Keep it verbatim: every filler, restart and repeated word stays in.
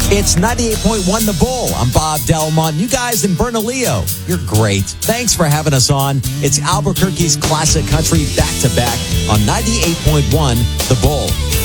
It's ninety-eight point one The Bull. I'm Bob Delmont. You guys in Bernalillo, you're great. Thanks for having us on. It's Albuquerque's classic country back-to-back on ninety-eight point one The Bull.